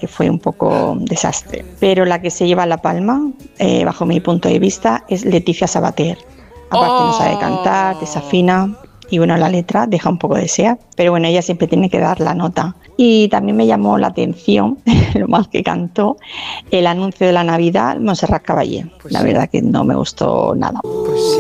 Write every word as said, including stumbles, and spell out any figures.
que fue un poco desastre. Pero la que se lleva la palma, eh, bajo mi punto de vista, es Leticia Sabater. Aparte Oh. no sabe cantar, desafina y bueno, la letra deja un poco de desear, pero bueno, ella siempre tiene que dar la nota. Y también me llamó la atención, lo mal que cantó, el anuncio de la Navidad, Montserrat Caballé. Pues la sí. verdad que no me gustó nada. Pues sí.